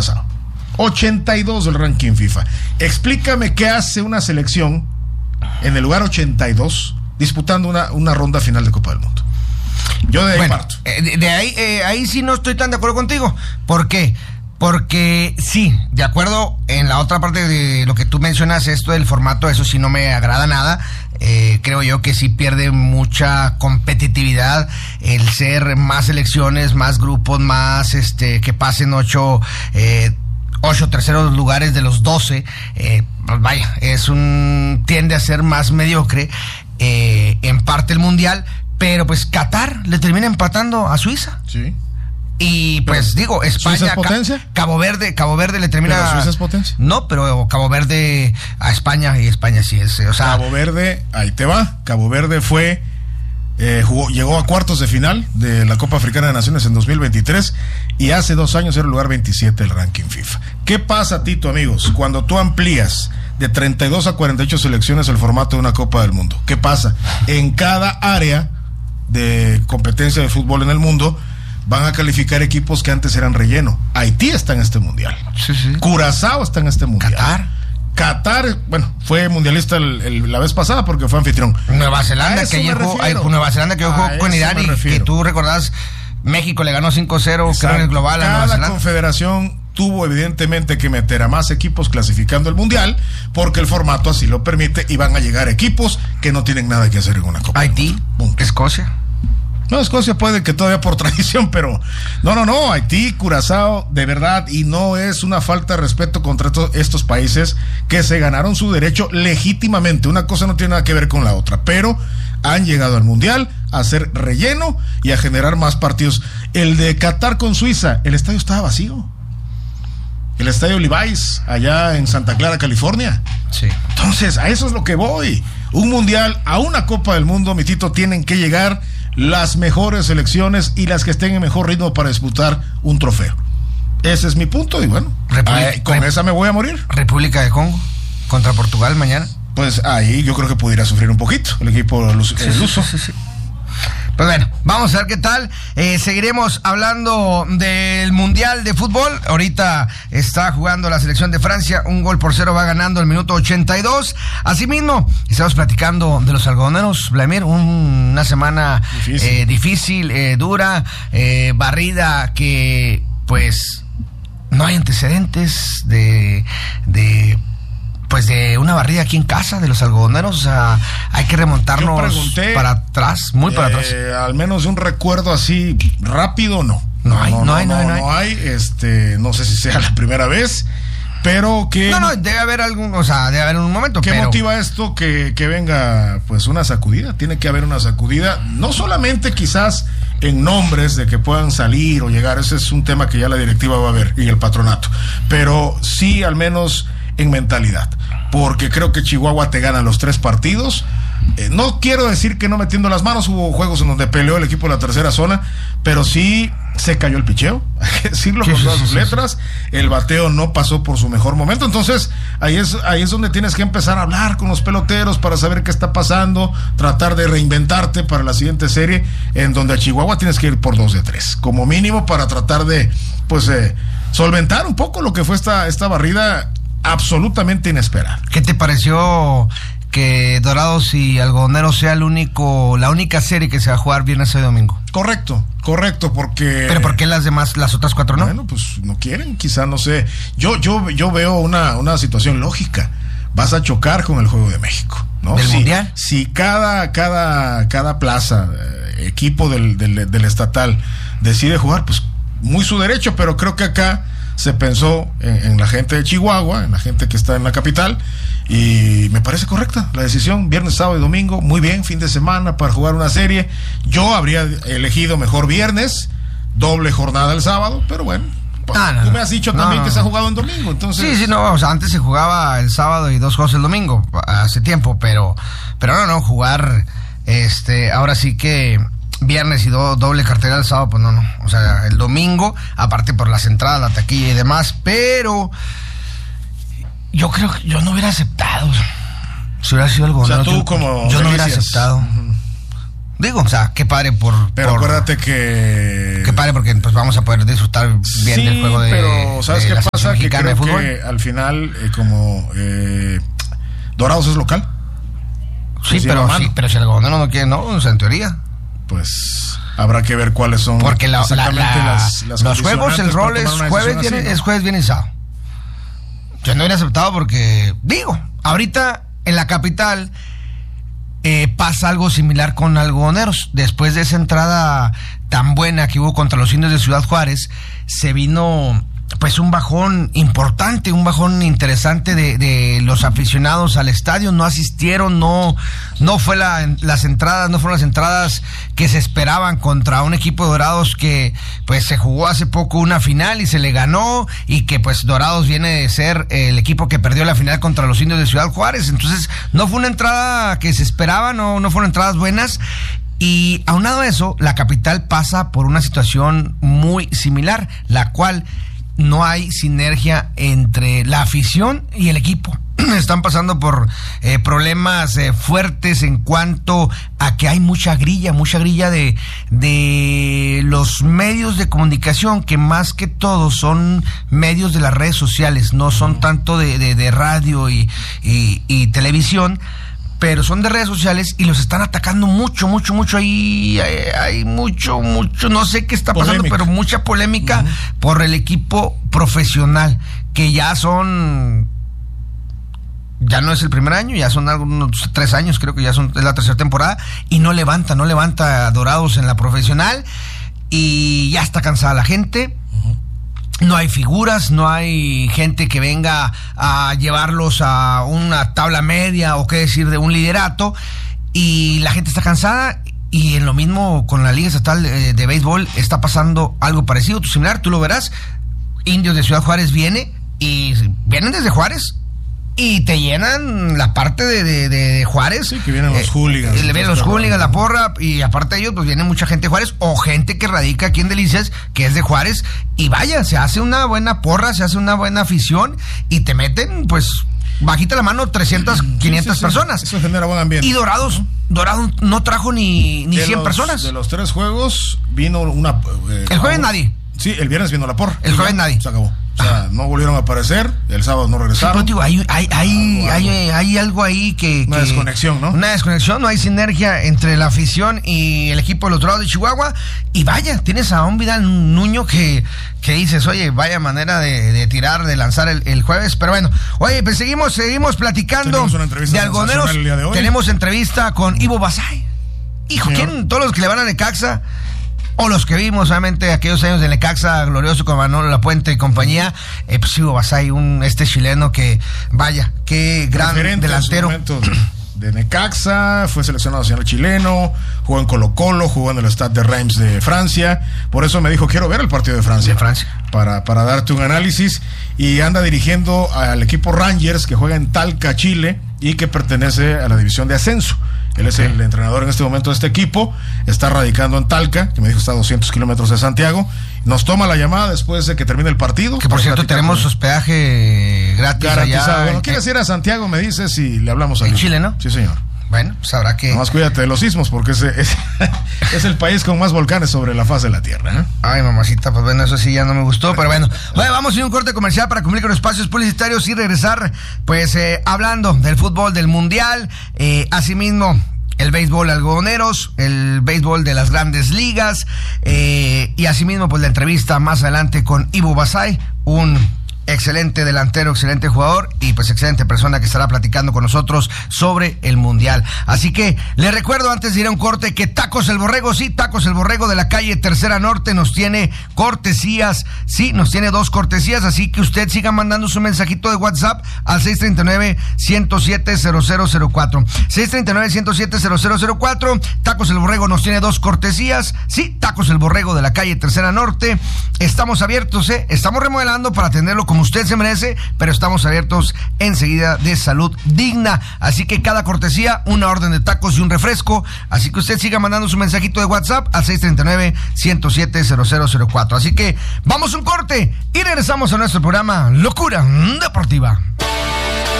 pasado. 82 del ranking FIFA. Explícame qué hace una selección en el lugar 82 disputando una ronda final de Copa del Mundo. Yo de ahí parto. Ahí sí no estoy tan de acuerdo contigo. ¿Por qué? Porque sí, de acuerdo en la otra parte de lo que tú mencionas, esto del formato, eso sí no me agrada nada. Creo yo que sí pierde mucha competitividad el ser más selecciones, más grupos, más que pasen 8 terceros lugares de los 12. Pues vaya, tiende a ser más mediocre en parte el mundial, pero pues Qatar le termina empatando a Suiza. Sí. Y pues digo, España, ¿Suiza es potencia? Cabo Verde le termina. ¿Pero Suiza es potencia? No, pero Cabo Verde a España, y España sí es, o sea. Cabo Verde, ahí te va. Cabo Verde llegó a cuartos de final de la Copa Africana de Naciones en 2023 y hace 2 años era el lugar 27 del ranking FIFA. ¿Qué pasa, Tito, amigos, cuando tú amplías de 32 a 48 selecciones el formato de una Copa del Mundo? ¿Qué pasa? En cada área de competencia de fútbol en el mundo van a calificar equipos que antes eran relleno. Haití está en este mundial. Sí. Curazao está en este mundial. Qatar, bueno, fue mundialista la vez pasada porque fue anfitrión. Nueva Zelanda que llegó con Irán y que tú recordás, México le ganó 5-0 creo en el global a Nueva Zelanda. Cada confederación tuvo evidentemente que meter a más equipos clasificando el mundial porque el formato así lo permite y van a llegar equipos que no tienen nada que hacer en una Copa. Haití, Escocia. No, Escocia puede que todavía por tradición, pero no, Haití, Curazao, de verdad, y no es una falta de respeto contra estos países que se ganaron su derecho legítimamente. Una cosa no tiene nada que ver con la otra, pero han llegado al mundial a hacer relleno y a generar más partidos. El de Qatar con Suiza, el estadio estaba vacío. El estadio Levi's, allá en Santa Clara, California. Sí. Entonces, a eso es lo que voy. Un mundial, a una Copa del Mundo, mi Tito, tienen que llegar las mejores selecciones y las que estén en mejor ritmo para disputar un trofeo. Ese es mi punto y bueno, con esa me voy a morir. República de Congo contra Portugal mañana. Pues ahí yo creo que pudiera sufrir un poquito el equipo luso. Sí. Pues bueno, vamos a ver qué tal. Seguiremos hablando del Mundial de Fútbol. Ahorita está jugando la selección de Francia. 1-0 va ganando el minuto 82. Asimismo, estamos platicando de los algodoneros, Vladimir. Una semana difícil, dura, barrida que pues no hay antecedentes de una barrida aquí en casa de los algodoneros. O sea, hay que remontarnos para atrás, muy para atrás. Al menos de un recuerdo así rápido, no. No hay. No sé si sea la primera vez, pero que... No, debe haber un momento. ¿Qué motiva esto que venga pues una sacudida? Tiene que haber una sacudida, no solamente quizás en nombres de que puedan salir o llegar, ese es un tema que ya la directiva va a ver y el patronato, pero sí al menos en mentalidad, porque creo que Chihuahua te gana los 3 partidos. No quiero decir que no metiendo las manos, hubo juegos en donde peleó el equipo de la tercera zona, pero sí se cayó el picheo, hay que decirlo con todas sus letras. El bateo no pasó por su mejor momento, entonces ahí es donde tienes que empezar a hablar con los peloteros para saber qué está pasando, tratar de reinventarte para la siguiente serie, en donde a Chihuahua tienes que ir por 2 de 3, como mínimo, para tratar de solventar un poco lo que fue esta barrida absolutamente inesperada. ¿Qué te pareció que Dorados y Algodoneros sea la única serie que se va a jugar viernes y domingo? Correcto, porque... ¿Pero por qué las otras 4 no? Bueno, pues no quieren, quizá, no sé. Yo veo una situación lógica. Vas a chocar con el Juego de México, ¿no? ¿Del Mundial? Si cada plaza, equipo del estatal decide jugar, pues muy su derecho, pero creo que acá se pensó en la gente de Chihuahua, en la gente que está en la capital, y me parece correcta la decisión. Viernes, sábado y domingo, muy bien, fin de semana para jugar una serie. Yo habría elegido mejor viernes, doble jornada el sábado, pero bueno, pues, tú me has dicho también que se ha jugado en domingo, entonces... Sí, o sea, antes se jugaba el sábado y 2 juegos el domingo, hace tiempo, pero jugar, ahora sí que... viernes y doble cartelera el sábado, pues no. O sea, el domingo, aparte por las entradas, la taquilla y demás, pero yo creo que yo no hubiera aceptado. Si hubiera sido algo, o sea, tú como yo no hubiera aceptado. Digo, o sea, qué padre Pero acuérdate que... Qué padre porque pues vamos a poder disfrutar bien del juego de... pero ¿sabes qué pasa? Que creo que al final, Dorados es local. Sí, pero si el Algodonero no quiere, no, o sea, en teoría. Pues habrá que ver cuáles son porque exactamente las los juegos, el rol es jueves, viernes y sábado. Yo no hubiera aceptado porque, digo, ahorita en la capital pasa algo similar con Algodoneros. Después de esa entrada tan buena que hubo contra los Indios de Ciudad Juárez, se vino pues un bajón importante, un bajón interesante de los aficionados al estadio. No asistieron, no fueron las entradas que se esperaban contra un equipo de Dorados que pues se jugó hace poco una final y se le ganó, y que pues Dorados viene de ser el equipo que perdió la final contra los Indios de Ciudad Juárez. Entonces no fue una entrada que se esperaba, no fueron entradas buenas. Y aunado a eso, la capital pasa por una situación muy similar, la cual no hay sinergia entre la afición y el equipo. Están pasando por problemas fuertes en cuanto a que hay mucha grilla de los medios de comunicación, que más que todo son medios de las redes sociales, no son tanto de radio y televisión, pero son de redes sociales y los están atacando mucho. Ahí hay mucho, no sé qué está pasando, pero mucha polémica por el equipo profesional, que ya no es el primer año, ya son algunos 3 años, creo que es la tercera temporada, y no levanta Dorados en la profesional, y ya está cansada la gente. No hay figuras, no hay gente que venga a llevarlos a una tabla media o qué decir de un liderato, y la gente está cansada. Y en lo mismo con la Liga Estatal de Béisbol está pasando algo parecido, similar, tú lo verás. Indios de Ciudad Juárez vienen desde Juárez y te llenan la parte de Juárez. Sí, que vienen los hooligans. Vienen los hooligans, la porra, y aparte de ellos, pues viene mucha gente de Juárez, o gente que radica aquí en Delicias, que es de Juárez, y vaya, se hace una buena porra, se hace una buena afición, y te meten, pues, bajita la mano, 300, 500 personas. Eso genera buen ambiente. Y Dorados no trajo ni 100 personas. De los 3 juegos, vino una... el jueves nadie. Sí, el viernes vino la porra. El jueves nadie. Se acabó. O sea, no volvieron a aparecer, el sábado no regresaron. Sí, pero digo, hay algo ahí que... Una desconexión, ¿no? Una desconexión, no hay sinergia entre la afición y el equipo de los Dorados de Chihuahua. Y vaya, tienes a un Vidal Nuño que dices, oye, vaya manera de tirar, de lanzar el jueves. Pero bueno, oye, pues seguimos platicando de Algodoneros. Tenemos entrevista con Ivo Basay. Hijo, ¿quién? Todos los que le van a Necaxa, o los que vimos solamente aquellos años de Necaxa glorioso con Manolo Lapuente y compañía, pues Ivo Basay, este chileno que, vaya, qué gran delantero. De Necaxa, fue seleccionado nacional chileno, jugó en Colo-Colo, jugó en el Stade de Reims de Francia. Por eso me dijo, quiero ver el partido de Francia. Para darte un análisis. Y anda dirigiendo al equipo Rangers, que juega en Talca, Chile, y que pertenece a la división de ascenso. Él es el entrenador en este momento de este equipo. Está radicando en Talca, que me dijo está a 200 kilómetros de Santiago. Nos toma la llamada después de que termine el partido. Que por cierto tenemos hospedaje gratis garantizado. allá. Bueno, quieres ir a Santiago, me dices, y le hablamos a en Chile, ¿no? Sí, señor. Bueno, pues habrá que... Nomás cuídate de los sismos, porque es el país con más volcanes sobre la faz de la Tierra, ¿eh? Ay, mamacita, pues bueno, eso sí ya no me gustó, pero bueno. Bueno, vamos a ir a un corte comercial para cumplir con los espacios publicitarios y regresar, pues, hablando del fútbol, del Mundial, asimismo... el béisbol Algodoneros, el béisbol de las grandes ligas, y asimismo pues la entrevista más adelante con Ivo Basay, un excelente delantero, excelente jugador y pues excelente persona que estará platicando con nosotros sobre el Mundial. Así que les recuerdo antes de ir a un corte que Tacos El Borrego, sí, Tacos El Borrego de la calle Tercera Norte nos tiene cortesías, sí, nos tiene 2 cortesías, así que usted siga mandando su mensajito de WhatsApp al 639-107-0004. 639-107-0004. Tacos El Borrego nos tiene 2 cortesías, sí, Tacos El Borrego de la calle Tercera Norte. Estamos abiertos, estamos remodelando para atenderlo como usted se merece, pero estamos abiertos enseguida de salud digna. Así que cada cortesía, una orden de tacos y un refresco. Así que usted siga mandando su mensajito de WhatsApp al 639-107-0004. Así que vamos a un corte y regresamos a nuestro programa Locura Deportiva.